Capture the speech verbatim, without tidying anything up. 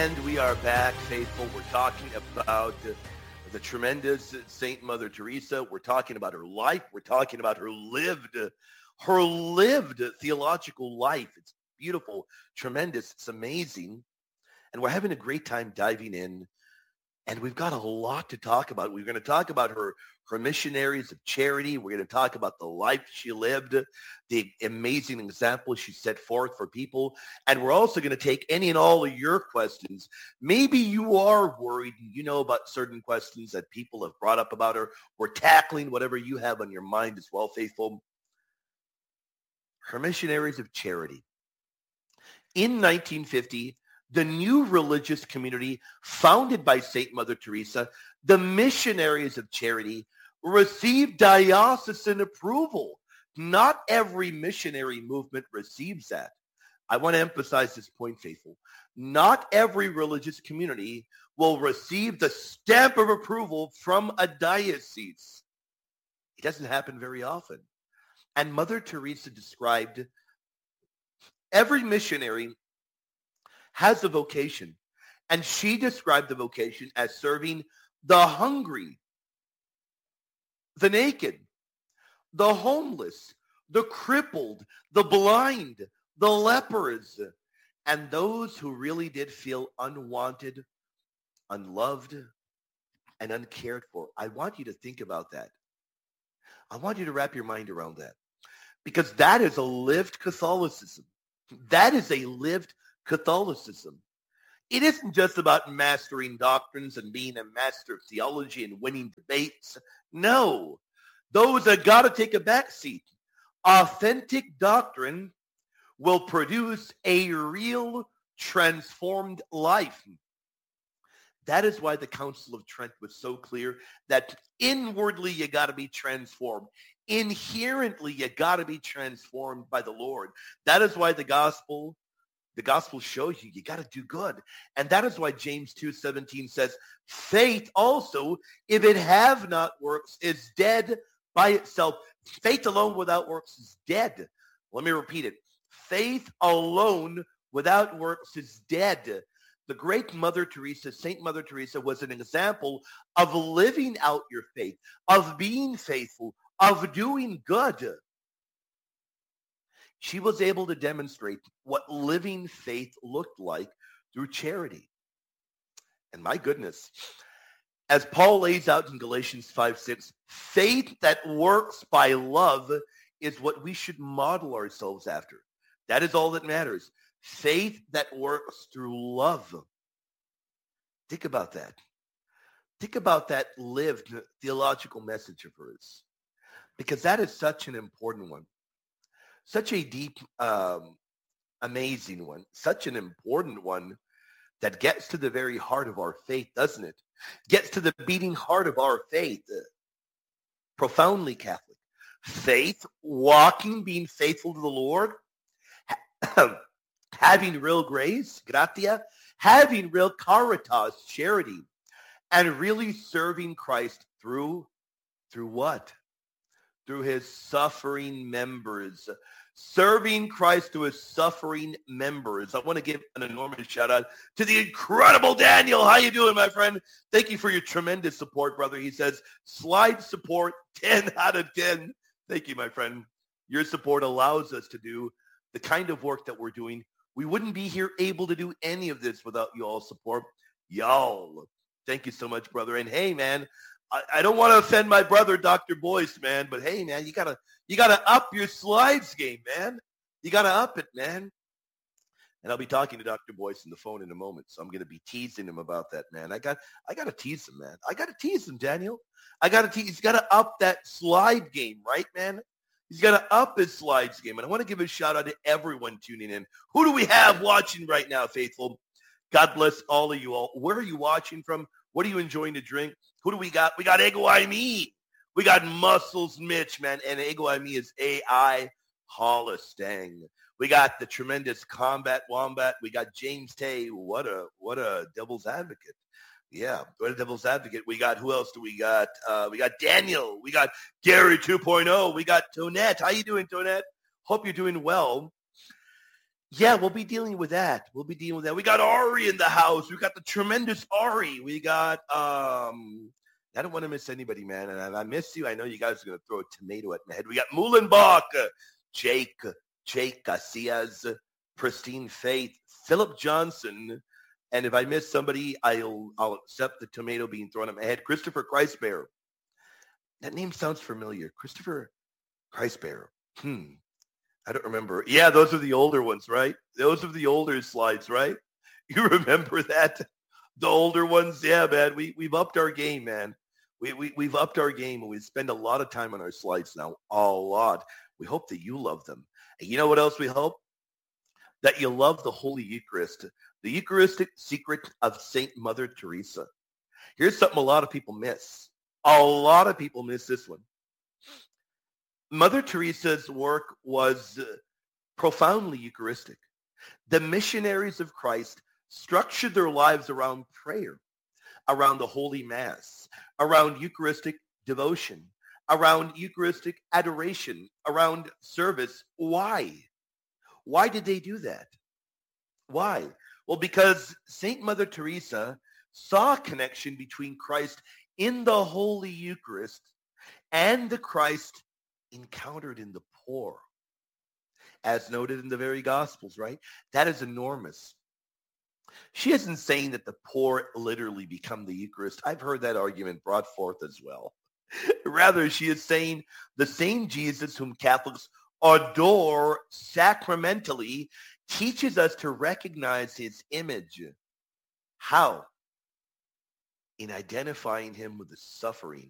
And we are back, faithful. We're talking about the, the tremendous Saint Mother Teresa. We're talking about her life. We're talking about her lived, her lived theological life. It's beautiful, tremendous. It's amazing. And we're having a great time diving in. And we've got a lot to talk about. We're going to talk about her, her missionaries of charity. We're going to talk about the life she lived, the amazing example she set forth for people. And we're also going to take any and all of your questions. Maybe you are worried, you know, about certain questions that people have brought up about her. We're tackling whatever you have on your mind as well, faithful. Her missionaries of charity. In nineteen fifty, the new religious community founded by Saint Mother Teresa, the Missionaries of Charity, received diocesan approval. Not every missionary movement receives that. I want to emphasize this point, faithful. Not every religious community will receive the stamp of approval from a diocese. It doesn't happen very often. And Mother Teresa described every missionary has a vocation. And she described the vocation as serving the hungry, the naked, the homeless, the crippled, the blind, the lepers, and those who really did feel unwanted, unloved, and uncared for. I want you to think about that. I want you to wrap your mind around that. Because that is a lived Catholicism. That is a lived Catholicism. It isn't just about mastering doctrines and being a master of theology and winning debates. No, those that got to take a back seat. Authentic doctrine will produce a real transformed life. That is why the Council of Trent was so clear that inwardly you got to be transformed. Inherently you got to be transformed by the Lord. That is why the gospel The gospel shows you, you got to do good. And that is why James two seventeen says, faith also, if it have not works, is dead by itself. Faith alone without works is dead. Let me repeat it. Faith alone without works is dead. The great Mother Teresa, Saint Mother Teresa, was an example of living out your faith, of being faithful, of doing good. She was able to demonstrate what living faith looked like through charity. And my goodness, as Paul lays out in Galatians five six, faith that works by love is what we should model ourselves after. That is all that matters. Faith that works through love. Think about that. Think about that lived theological message of hers, because that is such an important one. Such a deep, um, amazing one. Such an important one that gets to the very heart of our faith, doesn't it? Gets to the beating heart of our faith. Uh, profoundly Catholic. Faith, walking, being faithful to the Lord, ha- having real grace, gratia, having real caritas, charity, and really serving Christ through, through what? Through his suffering members. Serving Christ to his suffering members. I want to give an enormous shout out to the incredible Daniel. How you doing, my friend? Thank you for your tremendous support, brother. He says, slide support, ten out of ten. Thank you, my friend. Your support allows us to do the kind of work that we're doing. We wouldn't be here able to do any of this without y'all's support. Y'all. Thank you so much, brother. And hey, man, I, I don't want to offend my brother, Doctor Boyce, man, but hey, man, you gotta you gotta up your slides game, man. You gotta up it, man. And I'll be talking to Doctor Boyce on the phone in a moment, so I'm gonna be teasing him about that, man. I got I gotta tease him, man. I gotta tease him, Daniel. I gotta tease. He's gotta up that slide game, right, man? He's gotta up his slides game. And I want to give a shout out to everyone tuning in. Who do we have watching right now, faithful? God bless all of you all. Where are you watching from? What are you enjoying to drink? Who do we got? We got Ego I Me. We got Muscles Mitch, man. And Ego I Me is A I Holistang. We got the tremendous Combat Wombat. We got James Tay. What a what a devil's advocate. Yeah, what a devil's advocate. We got, who else do we got? Uh, we got Daniel. We got Gary two point oh. We got Tonette. How you doing, Tonette? Hope you're doing well. Yeah, we'll be dealing with that. We'll be dealing with that. We got Ari in the house. We got the tremendous Ari. We got um I don't want to miss anybody, man. And I, I miss you. I know you guys are gonna throw a tomato at my head. We got Muhlenbach, uh, Jake, Jake Casillas, Pristine Faith, Philip Johnson. And if I miss somebody, I'll I'll accept the tomato being thrown at my head. Christopher Christbearer. That name sounds familiar. Christopher Christbearer. Hmm. I don't remember. Yeah, those are the older ones, right? Those are the older slides, right? You remember that? The older ones? Yeah, man. We, we've upped our game, man. We, we, we've upped our game, and we spend a lot of time on our slides now. A lot. We hope that you love them. And you know what else we hope? That you love the Holy Eucharist, the Eucharistic secret of Saint Mother Teresa. Here's something a lot of people miss. A lot of people miss this one. Mother Teresa's work was uh, profoundly Eucharistic. The missionaries of Christ structured their lives around prayer, around the Holy Mass, around Eucharistic devotion, around Eucharistic adoration, around service. Why? Why did they do that? Why? Well, because Saint Mother Teresa saw a connection between Christ in the Holy Eucharist and the Christ encountered in the poor, as noted in the very Gospels, right? That is enormous. She isn't saying that the poor literally become the Eucharist. I've heard that argument brought forth as well. Rather, she is saying the same Jesus whom Catholics adore sacramentally teaches us to recognize his image. How? In identifying him with the suffering